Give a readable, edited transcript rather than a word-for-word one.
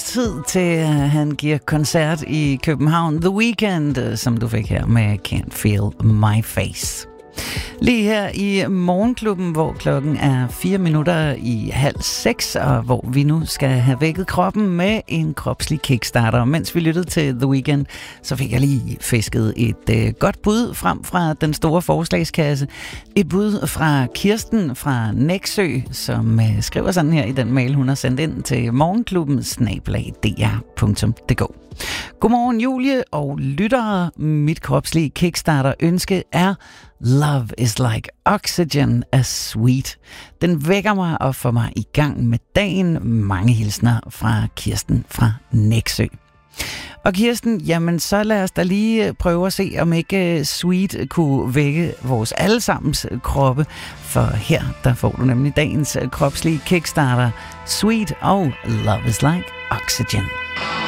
tid til, at han giver koncert i København. The Weeknd, som du fik her med Can't Feel My Face. Lige her i Morgenklubben, hvor klokken er 5:04, og hvor vi nu skal have vækket kroppen med en kropslig kickstarter. Mens vi lyttede til The Weeknd, så fik jeg lige fisket et godt bud frem fra den store forslagskasse. Et bud fra Kirsten fra Nexø, som skriver sådan her i den mail, hun har sendt ind til morgenklubben@dr.dk. Godmorgen Julie og lyttere. Mit kropslige kickstarter ønske er Love is like oxygen as sweet. Den vækker mig og får mig i gang med dagen. Mange hilsner fra Kirsten fra Nexø. Og Kirsten, jamen så lad os da lige prøve at se, om ikke Sweet kunne vække vores allesammens kroppe. For her, der får du nemlig dagens kropslige kickstarter. Sweet og Love is like oxygen.